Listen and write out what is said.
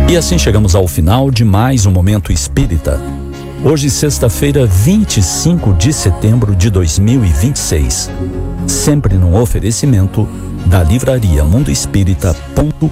E assim chegamos ao final de mais um Momento Espírita. Hoje, sexta-feira, 25 de setembro de 2026. Sempre num oferecimento da livraria mundoespírita.com.br.